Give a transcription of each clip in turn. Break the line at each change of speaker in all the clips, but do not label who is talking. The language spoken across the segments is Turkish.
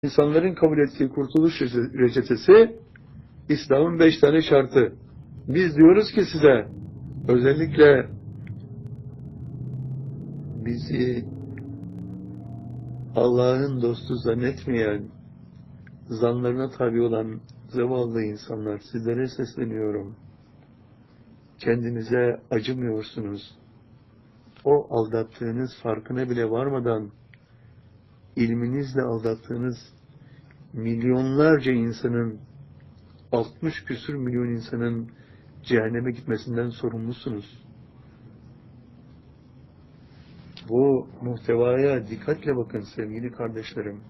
İnsanların kabul ettiği kurtuluş reçetesi, İslam'ın 5 tane şartı. Biz diyoruz ki size, özellikle bizi Allah'ın dostu zannetmeyen, zanlarına tabi olan zavallı insanlar, sizlere sesleniyorum. Kendinize acımıyorsunuz. O aldattığınız farkına bile varmadan, ilminizle aldattığınız milyonlarca insanın, 60 küsur milyon insanın cehenneme gitmesinden sorumlusunuz. Bu muhtevaya dikkatle bakın sevgili kardeşlerim.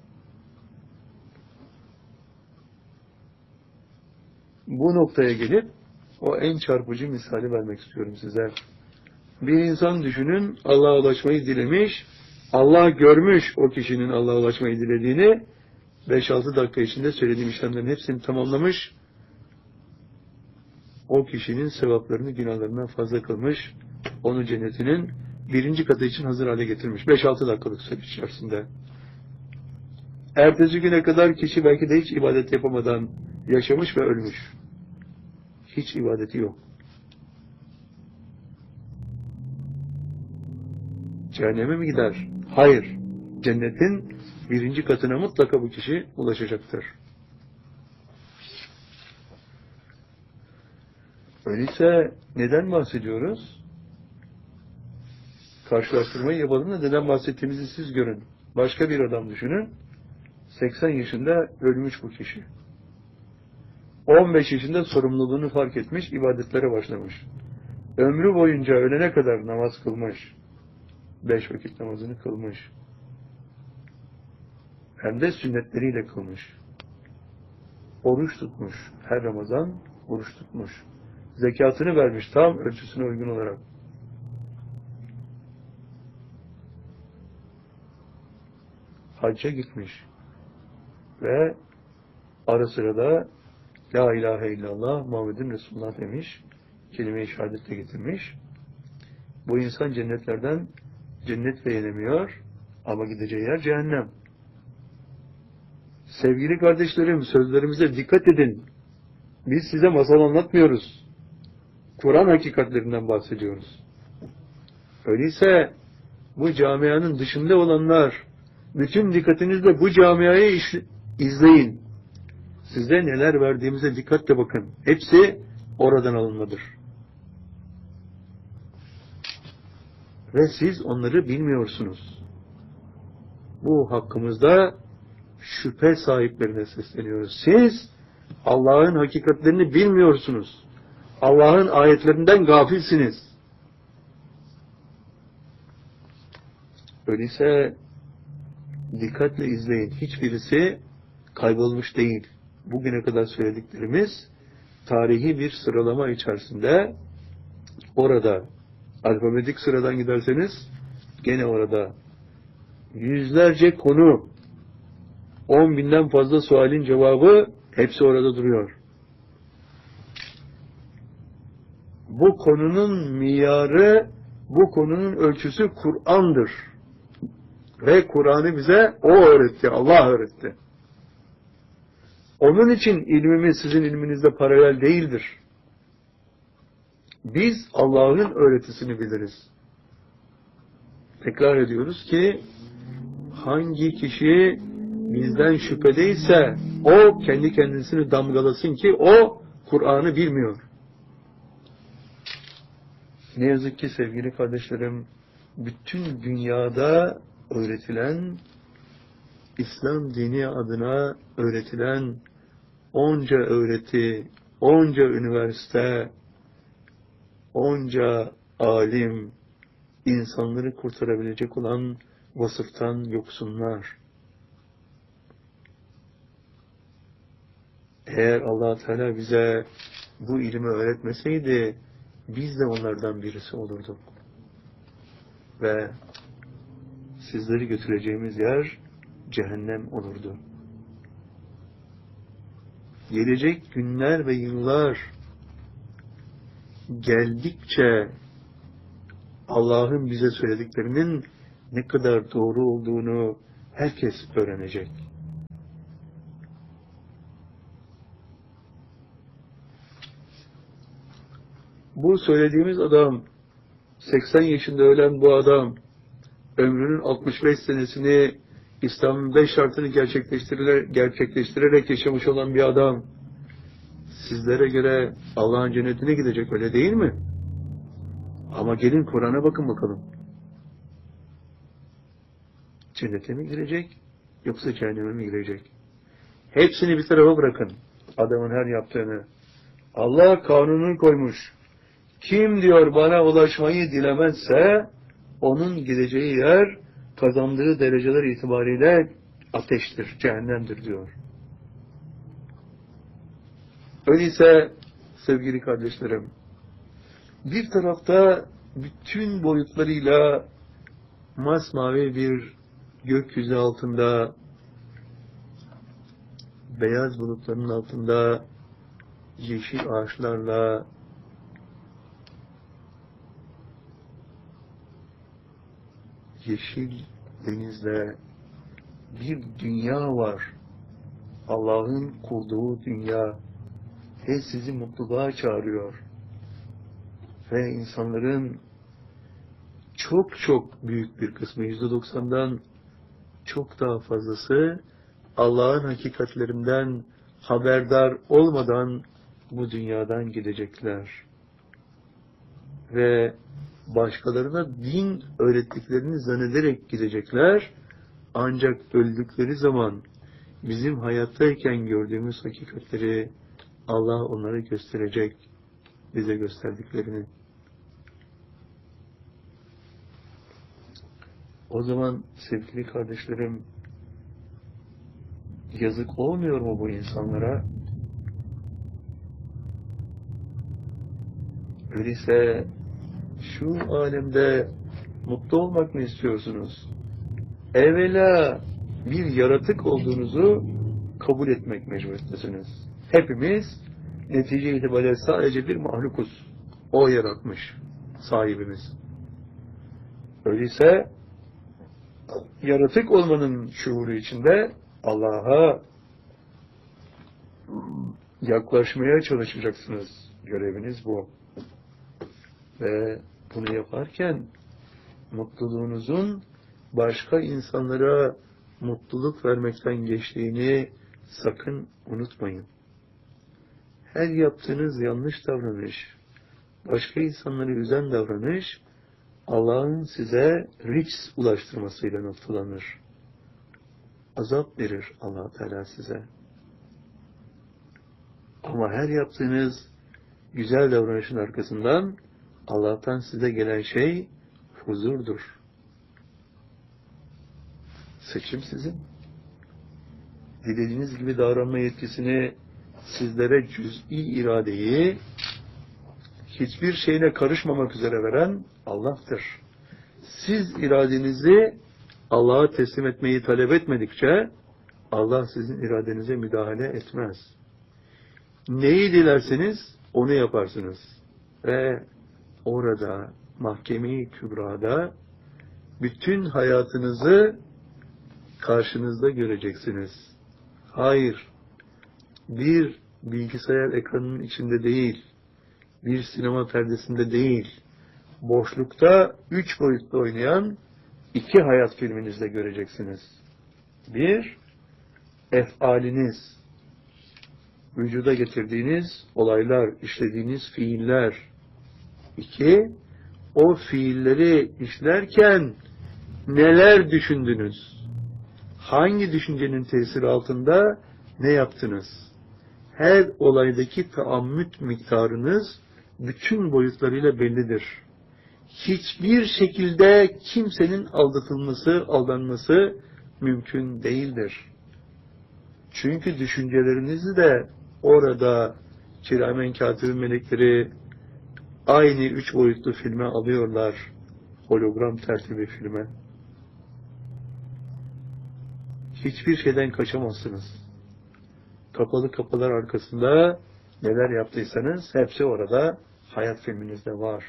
Bu noktaya gelip o en çarpıcı misali vermek istiyorum size. Bir insan düşünün, Allah'a ulaşmayı dilemiş, Allah görmüş o kişinin Allah'a ulaşmayı dilediğini, 5-6 dakika içinde söylediğim işlemlerin hepsini tamamlamış, o kişinin sevaplarını günahlarından fazla kılmış, onu cennetinin 1. katı için hazır hale getirmiş. 5-6 dakikalık süre içerisinde. Ertesi güne kadar kişi belki de hiç ibadet yapamadan yaşamış ve ölmüş. Hiç ibadeti yok. Cehenneme mi gider? Hayır. Cennetin 1. katına mutlaka bu kişi ulaşacaktır. Öyleyse neden bahsediyoruz? Karşılaştırmayı yapalım da neden bahsettiğimizi siz görün. Başka bir adam düşünün. 80 yaşında ölmüş bu kişi. 15 yaşında sorumluluğunu fark etmiş, ibadetlere başlamış. Ömrü boyunca ölene kadar namaz kılmış. 5 vakit namazını kılmış. Hem de sünnetleriyle kılmış. Oruç tutmuş. Her Ramazan oruç tutmuş. Zekatını vermiş tam ölçüsüne uygun olarak. Hacca gitmiş. Ve ara sıra da La ilahe illallah Muhammedun Resulullah demiş. Kelime-i şehadetle getirmiş. Bu insan cennetlerden cennet beğenemiyor ama gideceği yer cehennem. Sevgili kardeşlerim, sözlerimize dikkat edin. Biz size masal anlatmıyoruz. Kur'an hakikatlerinden bahsediyoruz. Öyleyse bu camianın dışında olanlar bütün dikkatinizle bu camiayı izleyin. Size neler verdiğimize dikkatle bakın. Hepsi oradan alınmadır. Ve siz onları bilmiyorsunuz. Bu hakkımızda şüphe sahiplerine sesleniyoruz. Siz Allah'ın hakikatlerini bilmiyorsunuz. Allah'ın ayetlerinden gafilsiniz. Öyleyse dikkatle izleyin. Hiçbirisi kaybolmuş değil. Bugüne kadar söylediklerimiz tarihi bir sıralama içerisinde orada alfabetik sıradan giderseniz gene orada yüzlerce konu 10.000'den fazla sualin cevabı hepsi orada duruyor. Bu konunun miyarı, bu konunun ölçüsü Kur'an'dır. Ve Kur'an'ı bize o öğretti, Allah öğretti. Onun için ilmimiz sizin ilminizle paralel değildir. Biz Allah'ın öğretisini biliriz. Tekrar ediyoruz ki hangi kişi bizden şüphedeyse o kendi kendisini damgalasın ki o Kur'an'ı bilmiyor. Ne yazık ki sevgili kardeşlerim, bütün dünyada öğretilen, İslam dini adına öğretilen onca öğreti, onca üniversite, onca alim, insanları kurtarabilecek olan vasıftan yoksunlar. Eğer Allah Teala bize bu ilmi öğretmeseydi, biz de onlardan birisi olurduk. Ve sizleri götüreceğimiz yer cehennem olurdu. Gelecek günler ve yıllar geldikçe Allah'ın bize söylediklerinin ne kadar doğru olduğunu herkes öğrenecek. Bu söylediğimiz adam, 80 yaşında ölen bu adam, ömrünün 65 senesini İslam'ın 5 şartını gerçekleştirerek yaşamış olan bir adam, sizlere göre Allah'ın cennetine gidecek, öyle değil mi? Ama gelin Kur'an'a bakın bakalım. Cennete mi girecek, yoksa cehenneme mi girecek? Hepsini bir tarafa bırakın. Adamın her yaptığını. Allah kanununu koymuş. Kim diyor bana ulaşmayı dilemezse, onun gideceği yer, kazandığı dereceler itibariyle ateştir, cehennemdir diyor. Öyleyse sevgili kardeşlerim, bir tarafta bütün boyutlarıyla masmavi bir gökyüzü altında, beyaz bulutların altında, yeşil ağaçlarla, yeşil denizle bir dünya var. Allah'ın kurduğu dünya ve sizi mutluluğa çağırıyor. Ve insanların çok çok büyük bir kısmı, %90'dan çok daha fazlası Allah'ın hakikatlerinden haberdar olmadan bu dünyadan gidecekler. Ve başkalarına din öğrettiklerini zannederek gidecekler. Ancak öldükleri zaman bizim hayattayken gördüğümüz hakikatleri Allah onlara gösterecek, bize gösterdiklerini. O zaman sevgili kardeşlerim, yazık olmuyor mu bu insanlara? Öyleyse şu alemde mutlu olmak mı istiyorsunuz? Evvela bir yaratık olduğunuzu kabul etmek mecburiyetindesiniz. Hepimiz netice itibariyle sadece bir mahlukuz. O yaratmış sahibimiz. Öyleyse yaratık olmanın şuuru içinde Allah'a yaklaşmaya çalışacaksınız. Göreviniz bu. Ve bunu yaparken mutluluğunuzun başka insanlara mutluluk vermekten geçtiğini sakın unutmayın. Her yaptığınız yanlış davranış, başka insanları üzen davranış, Allah'ın size rics ulaştırmasıyla noktalanır. Azap verir Allah Teala size. Ama her yaptığınız güzel davranışın arkasından Allah'tan size gelen şey huzurdur. Seçim sizin. Dilediğiniz gibi davranma yetkisini, sizlere cüz'i iradeyi hiçbir şeyine karışmamak üzere veren Allah'tır. Siz iradenizi Allah'a teslim etmeyi talep etmedikçe Allah sizin iradenize müdahale etmez. Neyi dilerseniz onu yaparsınız. Ve orada mahkeme-i kübrada bütün hayatınızı karşınızda göreceksiniz. Hayır, bir bilgisayar ekranının içinde değil, bir sinema perdesinde değil, boşlukta 3 boyutlu oynayan 2 hayat filminizde göreceksiniz. Bir, efaliniz, vücuda getirdiğiniz olaylar, işlediğiniz fiiller. 2, o fiilleri işlerken neler düşündünüz? Hangi düşüncenin tesiri altında ne yaptınız? Her olaydaki taammüt miktarınız bütün boyutlarıyla bellidir. Hiçbir şekilde kimsenin aldatılması, aldanması mümkün değildir. Çünkü düşüncelerinizi de orada kiramen katibin melekleri aynı 3 boyutlu filme alıyorlar. Hologram tertibi filme. Hiçbir şeyden kaçamazsınız. Kapalı kapılar arkasında neler yaptıysanız hepsi orada hayat filminizde var.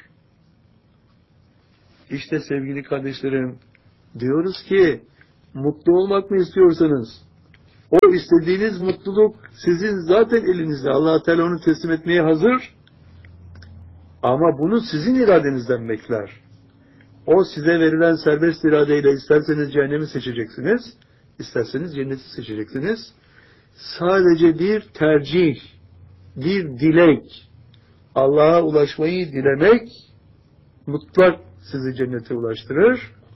İşte sevgili kardeşlerim, diyoruz ki mutlu olmak mı istiyorsanız, o istediğiniz mutluluk sizin zaten elinizde. Allah Teala onu teslim etmeye hazır. Ama bunu sizin iradenizden bekler. O size verilen serbest iradeyle isterseniz cehennemi seçeceksiniz, isterseniz cenneti seçeceksiniz. Sadece bir tercih, bir dilek, Allah'a ulaşmayı dilemek mutlak sizi cennete ulaştırır.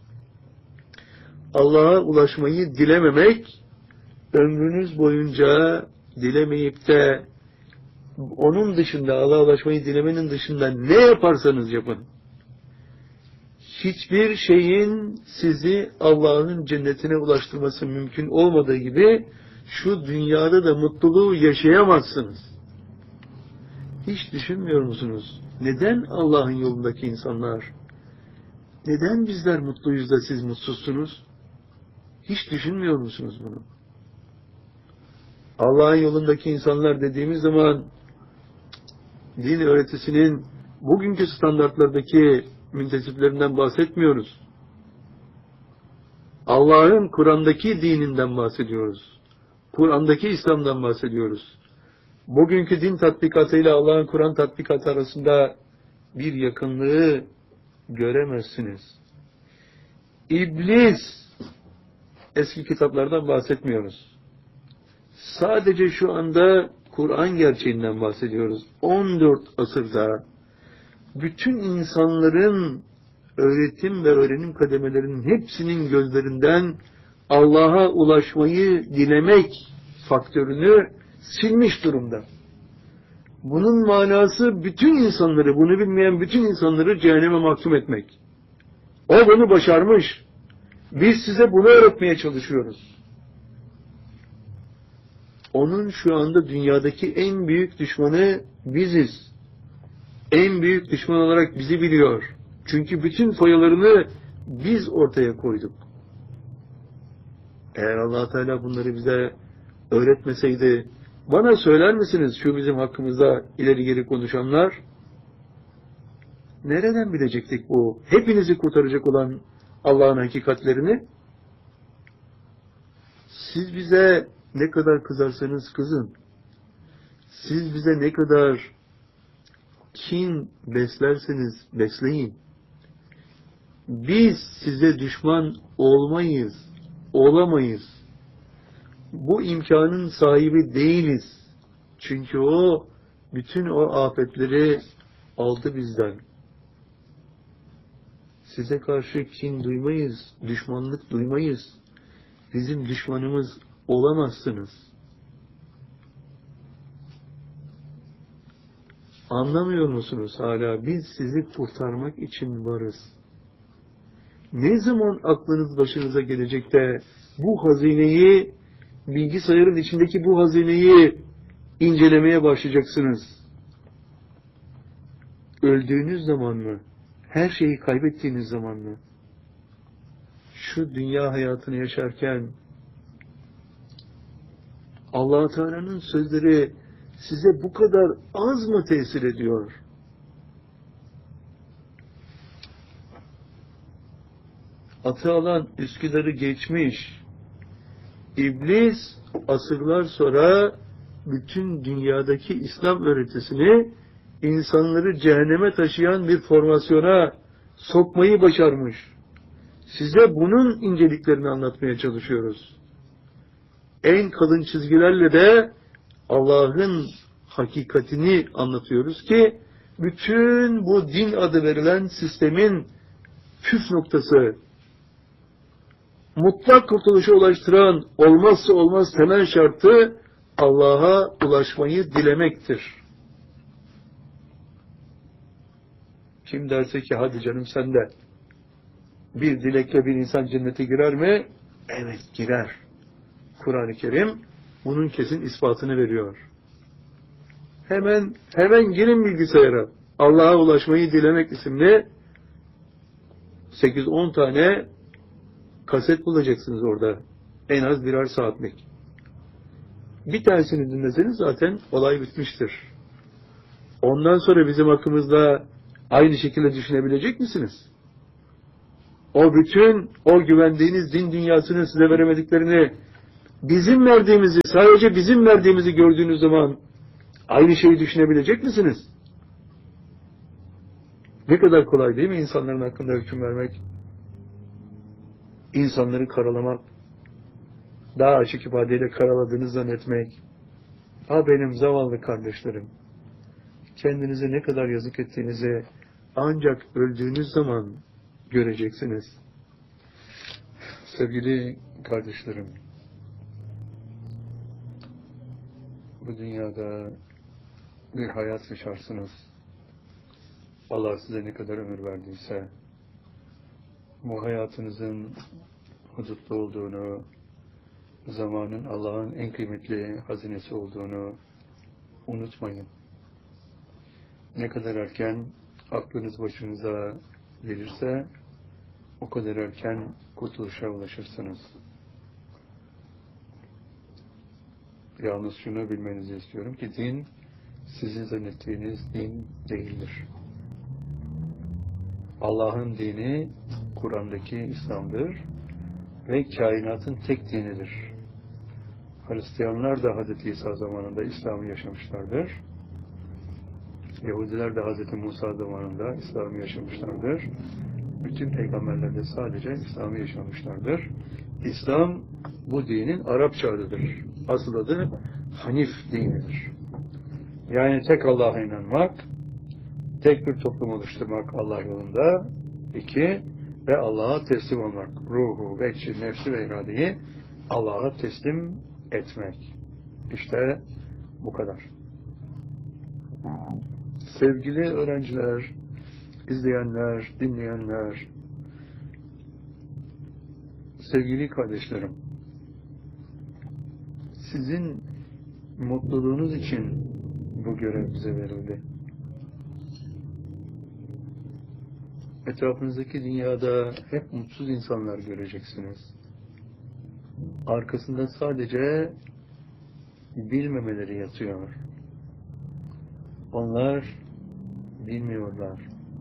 Allah'a ulaşmayı dilememek, ömrünüz boyunca dilemeyip de onun dışında, Allah'a ulaşmayı dilemenin dışında ne yaparsanız yapın, hiçbir şeyin sizi Allah'ın cennetine ulaştırması mümkün olmadığı gibi şu dünyada da mutluluğu yaşayamazsınız. Hiç düşünmüyor musunuz? Neden Allah'ın yolundaki insanlar, neden bizler mutluyuz da siz mutsuzsunuz? Hiç düşünmüyor musunuz bunu? Allah'ın yolundaki insanlar dediğimiz zaman din öğretisinin bugünkü standartlardaki müntesiplerinden bahsetmiyoruz. Allah'ın Kur'an'daki dininden bahsediyoruz. Kur'an'daki İslam'dan bahsediyoruz. Bugünkü din tatbikatıyla Allah'ın Kur'an tatbikatı arasında bir yakınlığı göremezsiniz. İblis, eski kitaplardan bahsetmiyoruz. Sadece şu anda Kur'an gerçeğinden bahsediyoruz. 14 asırda bütün insanların öğretim ve öğrenim kademelerinin hepsinin gözlerinden Allah'a ulaşmayı dilemek faktörünü silmiş durumda. Bunun manası bütün insanları, bunu bilmeyen bütün insanları cehenneme mahkum etmek. O bunu başarmış. Biz size bunu öğretmeye çalışıyoruz. Onun şu anda dünyadaki en büyük düşmanı biziz. En büyük düşman olarak bizi biliyor. Çünkü bütün foyalarını biz ortaya koyduk. Eğer Allah Teala bunları bize öğretmeseydi, bana söyler misiniz şu bizim hakkımızda ileri geri konuşanlar? Nereden bilecektik bu hepinizi kurtaracak olan Allah'ın hakikatlerini? Siz bize ne kadar kızarsanız kızın, siz bize ne kadar kin beslerseniz besleyin, biz size düşman olmayız, olamayız. Bu imkanın sahibi değiliz. Çünkü o, bütün o afetleri aldı bizden. Size karşı kin duymayız, düşmanlık duymayız. Bizim düşmanımız olamazsınız. Anlamıyor musunuz hala? Biz sizi kurtarmak için varız. Ne zaman aklınız başınıza gelecek de bu hazineyi, bilgisayarın içindeki bu hazineyi incelemeye başlayacaksınız? Öldüğünüz zaman mı? Her şeyi kaybettiğiniz zaman mı? Şu dünya hayatını yaşarken Allah Teala'nın sözleri size bu kadar az mı tesir ediyor? Atı alan Üsküdar'ı geçmiş. İblis asırlar sonra bütün dünyadaki İslam öğretisini insanları cehenneme taşıyan bir formasyona sokmayı başarmış. Size bunun inceliklerini anlatmaya çalışıyoruz. En kalın çizgilerle de Allah'ın hakikatini anlatıyoruz ki bütün bu din adı verilen sistemin püf noktası, mutlak kurtuluşa ulaştıran olmazsa olmaz temel şartı Allah'a ulaşmayı dilemektir. Kim derse ki hadi canım sen de bir dilekle bir insan cennete girer mi? Evet girer. Kur'an-ı Kerim bunun kesin ispatını veriyor. Hemen girin bilgisayara. Allah'a ulaşmayı dilemek isimli 8-10 tane kaset bulacaksınız orada. En az birer saatlik. Bir tanesini dinleseniz zaten olay bitmiştir. Ondan sonra bizim hakkımızda aynı şekilde düşünebilecek misiniz? O bütün, o güvendiğiniz din dünyasının size veremediklerini bizim verdiğimizi, sadece bizim verdiğimizi gördüğünüz zaman aynı şeyi düşünebilecek misiniz? Ne kadar kolay değil mi insanların hakkında hüküm vermek? İnsanları karalamak, daha açık ifadeyle karaladığını zannetmek. Ha benim zavallı kardeşlerim, kendinize ne kadar yazık ettiğinizi ancak öldüğünüz zaman göreceksiniz. Sevgili kardeşlerim, bu dünyada bir hayat yaşarsınız. Allah size ne kadar ömür verdiyse, bu hayatınızın hudutlu olduğunu, zamanın Allah'ın en kıymetli hazinesi olduğunu unutmayın. Ne kadar erken aklınız başınıza gelirse, o kadar erken kurtuluşa ulaşırsınız. Yalnız şunu bilmenizi istiyorum ki din, sizin zannettiğiniz din değildir. Allah'ın dini, Kur'an'daki İslam'dır ve kainatın tek dinidir. Hristiyanlar da Hz. İsa zamanında İslam'ı yaşamışlardır. Yahudiler de Hz. Musa zamanında İslam'ı yaşamışlardır. Bütün peygamberler de sadece İslam'ı yaşamışlardır. İslam bu dinin Arapça adıdır. Asıl adı Hanif dinidir. Yani tek Allah'a inanmak, tek bir toplum oluşturmak Allah yolunda. 2, ve Allah'a teslim olmak. Ruhu, vecci, nefsi ve iradeyi Allah'a teslim etmek. İşte bu kadar. Sevgili öğrenciler, izleyenler, dinleyenler, sevgili kardeşlerim, sizin mutluluğunuz için bu görev bize verildi. Etrafınızdaki dünyada hep mutsuz insanlar göreceksiniz. Arkasında sadece bilmemeleri yatıyor. Onlar bilmiyorlar.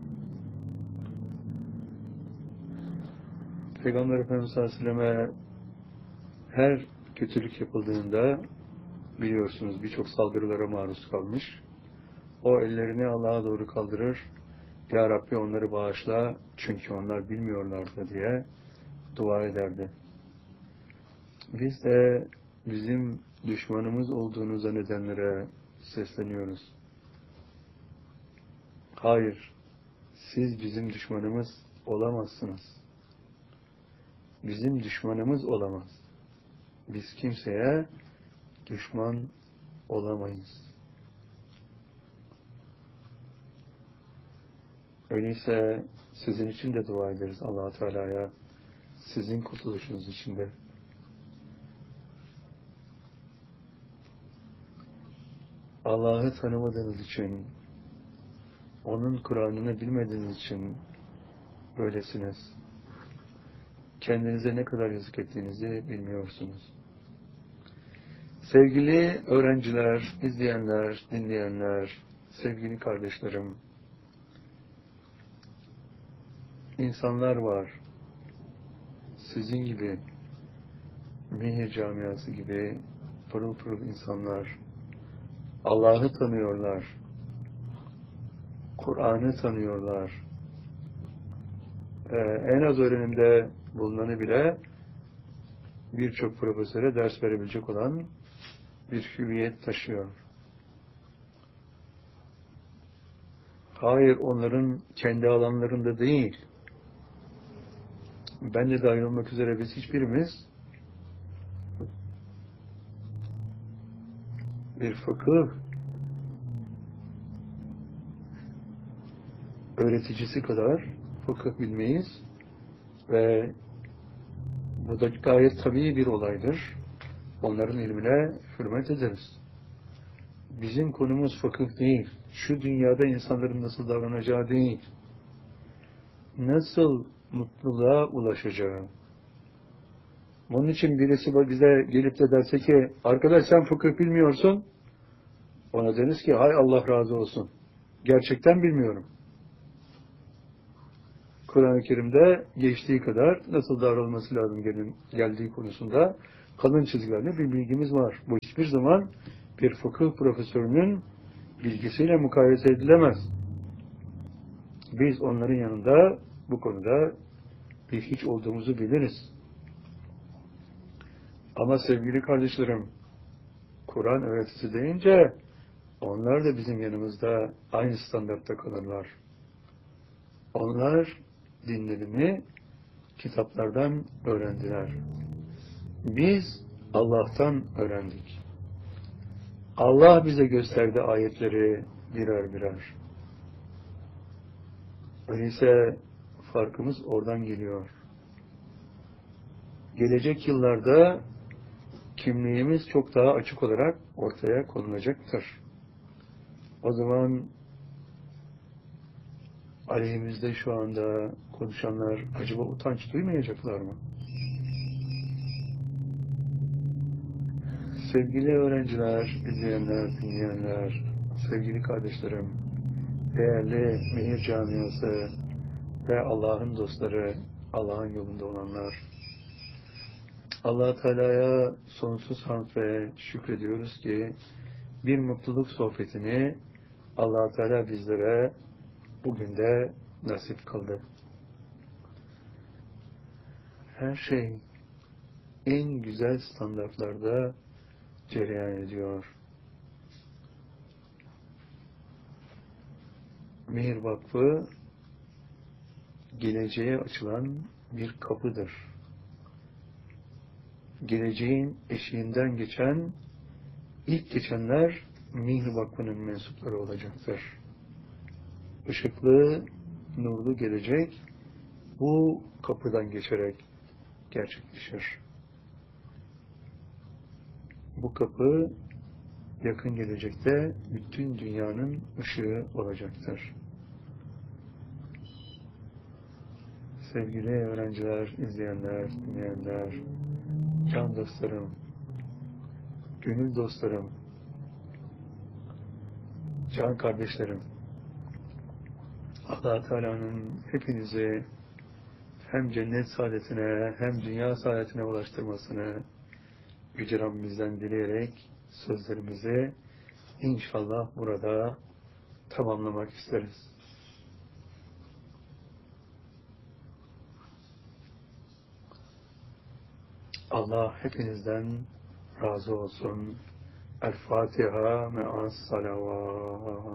Peygamber Efendimiz sallallahu aleyhi ve selleme her kötülük yapıldığında biliyorsunuz birçok saldırılara maruz kalmış. O ellerini Allah'a doğru kaldırır. Ya Rabbi onları bağışla çünkü onlar bilmiyorlardı diye dua ederdi. Biz de bizim düşmanımız olduğunu zannedenlere sesleniyoruz. Hayır, siz bizim düşmanımız olamazsınız. Bizim düşmanımız olamaz. Biz kimseye düşman olamayız. Öyleyse sizin için de dua ederiz Allah-u Teala'ya. Sizin kurtuluşunuz için de. Allah'ı tanımadığınız için, onun Kur'an'ını bilmediğiniz için böylesiniz. Kendinize ne kadar yazık ettiğinizi bilmiyorsunuz. Sevgili öğrenciler, izleyenler, dinleyenler, sevgili kardeşlerim, insanlar var. Sizin gibi, Mihir camiası gibi pırıl pırıl insanlar. Allah'ı tanıyorlar. Kur'an'ı tanıyorlar. En az öğrenimde bulunanı bile birçok profesöre ders verebilecek olan bir hüviyet taşıyor. Hayır, onların kendi alanlarında değil. Ben de dahil olmak üzere biz hiçbirimiz bir fıkıh öğreticisi kadar fıkıh bilmeyiz ve bu da gayet tabii bir olaydır. Onların ilmine hürmet ederiz. Bizim konumuz fıkıh değil. Şu dünyada insanların nasıl davranacağı değil. Nasıl mutluluğa ulaşacağı. Bunun için birisi bize gelip de derse ki arkadaş sen fıkıh bilmiyorsun. Ona deriz ki hay Allah razı olsun. Gerçekten bilmiyorum. Kur'an-ı Kerim'de geçtiği kadar nasıl davranılması lazım geldiği konusunda kalın çizgilerle bir bilgimiz var. Bu hiçbir zaman bir fıkıh profesörünün bilgisiyle mukayese edilemez. Biz onların yanında bu konuda bir hiç olduğumuzu biliriz. Ama sevgili kardeşlerim, Kur'an öğretisi deyince onlar da bizim yanımızda aynı standartta kalırlar. Onlar dinlerini kitaplardan öğrendiler. Biz Allah'tan öğrendik. Allah bize gösterdi ayetleri birer birer. Öyleyse farkımız oradan geliyor. Gelecek yıllarda kimliğimiz çok daha açık olarak ortaya konulacaktır. O zaman aleyhimizde şu anda konuşanlar acaba utanç duymayacaklar mı? Sevgili öğrenciler, izleyenler, dinleyenler, sevgili kardeşlerim, değerli Mehir Camiası ve Allah'ın dostları, Allah'ın yolunda olanlar, Allah Teala'ya sonsuz hamd ve şükrediyoruz ki bir mutluluk sohbetini Allah Teala bizlere bugün de nasip kıldı. Her şey en güzel standartlarda cereyan ediyor. Mehir Vakfı geleceğe açılan bir kapıdır. Geleceğin eşiğinden geçen, ilk geçenler Mehir Vakfı'nın mensupları olacaktır. Işıklı, nurlu gelecek bu kapıdan geçerek gerçekleşir. Bu kapı yakın gelecekte bütün dünyanın ışığı olacaktır. Sevgili öğrenciler, izleyenler, dinleyenler, can dostlarım, gönül dostlarım, can kardeşlerim, Allah Teala'nın hepinizi hem cennet saadetine hem dünya saadetine ulaştırmasını Yüce Rabbimizden dileyerek sözlerimizi inşallah burada tamamlamak isteriz. Allah hepinizden razı olsun. El Fatiha me'as salavat.